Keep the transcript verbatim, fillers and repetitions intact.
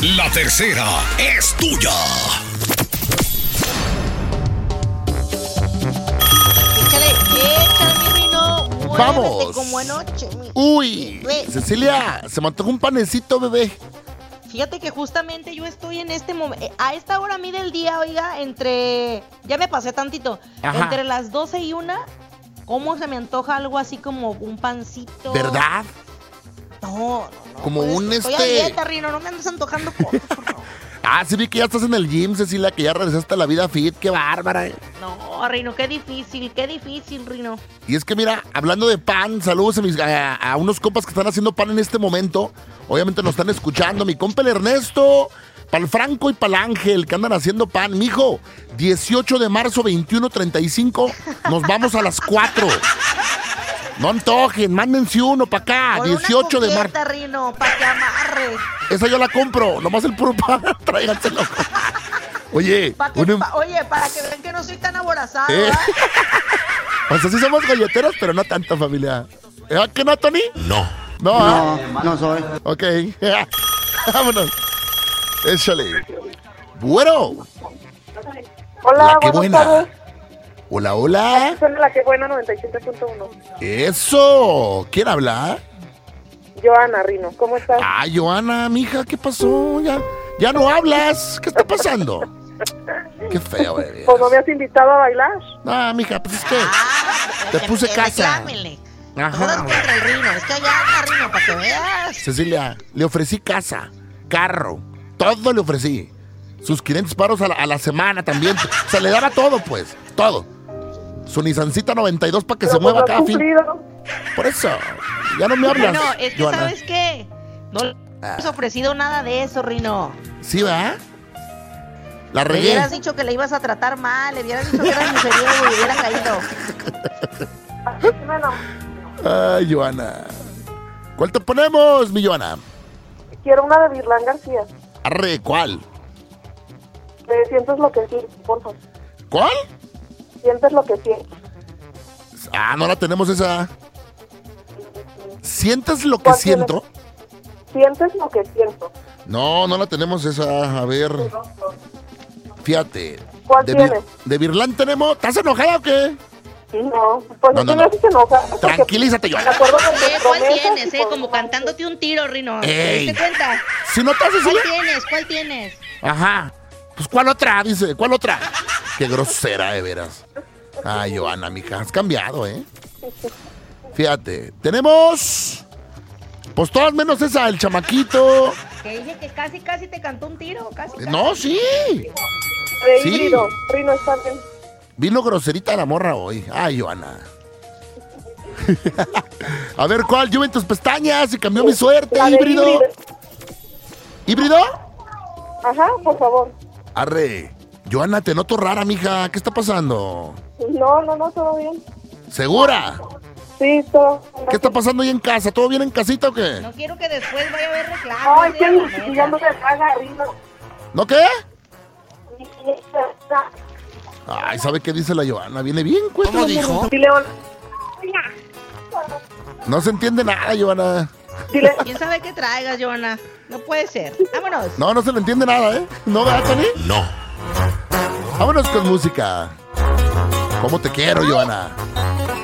La tercera es tuya. Échale, échale, mi Rino. Muévete Vamos. como anoche, mi- Uy, Bebé. Cecilia, se me antojó un panecito, bebé. Fíjate que justamente yo estoy en este momento, a esta hora a mí del día, oiga, entre, ya me pasé tantito, Ajá. entre las doce y una, ¿cómo se me antoja algo así como un pancito? ¿Verdad? No, no, no. Como pues, un, estoy este- a dieta, Rino, no me andes antojando cosas, no. Ah, sí vi que ya estás en el gym, Cecilia, que ya regresaste a la vida fit. Qué bárbara, eh. No, Rino, qué difícil, qué difícil, Rino. Y es que mira, hablando de pan, saludos a, mis- a- a unos compas que están haciendo pan en este momento. Obviamente nos están escuchando. Mi compa el Ernesto, pa'l Franco y pa'l Ángel, que andan haciendo pan. Mijo, dieciocho de marzo, veintiuno treinta y cinco, nos vamos a las cuatro. No antojen, mándense uno para acá, Con dieciocho una de marzo. coqueta, Rino, para que amarre. Esa yo la compro, nomás el puro pan, tráiganselo. Oye, Pa que- un em- pa- oye, para que vean que no soy tan aborazado, Eh. ¿verdad? O sea, sí somos galleteros, pero no tanto, familia. ¿Eh, ¿Qué no, Tony? No. No, ¿ah? No, no soy. Ok. Vámonos. Échale. Bueno. Hola, La que buenas buena. tardes. Hola, hola. Soy la que buena noventa y siete punto uno. Eso. ¿Quién habla? Joana Rino, ¿cómo estás? Ah, Joana, mija, ¿qué pasó? Ya, ya no hablas. ¿Qué está pasando? Qué feo, bebé. ¿O no me has invitado a bailar? Ah, mija, pues es que Ah, te puse eh, casa. reclámenle. Ajá. Todas contra el Rino. Es que allá anda Rino, para que veas. Cecilia, le ofrecí casa, carro, todo le ofrecí. Sus quinientos paros a la, a la semana también. O sea, le daba todo, pues, todo. Su Nissancita noventa y dos para que se Pero mueva pues lo cada has fin. cumplido. Por eso, ya no me hablas, No, es que Joana. ¿sabes qué? No le hemos ofrecido nada de eso, Rino. ¿Sí, va? La Le regué. hubieras dicho que le ibas a tratar mal, le hubieras dicho que eras mujeriego y hubiera caído. Bueno, Ay, Joana. ¿Cuál te ponemos, mi Joana? quiero una de Virlán García. Arre, ¿cuál? ¿Te sientes lo que sientes, por favor? ¿Cuál? Sientes lo que sientes. Ah, no la tenemos esa. ¿Sientes lo que ¿Cuál siento? Sientes lo que siento. No, no la tenemos esa. A ver. Fíjate. ¿Cuál de, tienes? Vir- de Virlán tenemos. ¿Estás enojada o qué? No, pues No, no, no, no, no. se enoja. porque Tranquilízate, Me Joana. acuerdo que Eh, te ¿Cuál prometes tienes, y eh? pues, Como no. cantándote un tiro, Rino. Ey. ¿Te diste cuenta? Si no estás ¿Cuál Cecilia. tienes? ¿Cuál tienes? Ajá. Pues ¿cuál otra? Dice, ¿cuál otra? Qué grosera, de veras. Ay, Joana, mija, has cambiado, ¿eh? Fíjate, tenemos. Pues todas menos esa, el chamaquito. Que dije que casi, casi te cantó un tiro. Casi, casi. No, sí. De Sí. híbrido. Rino está bien. Vino groserita la morra hoy. Ay, Joana. A ver, ¿cuál? Yo en tus pestañas y cambió mi suerte, La de híbrido. híbrido. ¿Híbrido? Ajá, por favor. Arre. Joana, te noto rara, mija. ¿Qué está pasando? No, no, no, todo bien. ¿Segura? Sí, todo. ¿Qué está pasando ahí en casa? ¿Todo bien en casita o qué? No quiero que después vaya a haber reclamos. No, es que eh, la mi neta. ya no se paga, Rino. ¿No qué? Mi fiesta. Ay, ¿sabe qué dice la Joana? Viene bien, cuenta. ¿Cómo dijo? Dile hola. No se entiende nada, Joana. Dile, ¿Quién sabe qué traigas, Joana? No puede ser. Vámonos. No, no se le entiende nada, ¿eh? ¿No, verdad, Tony? No. Vámonos con música. ¿Cómo te quiero, Joana?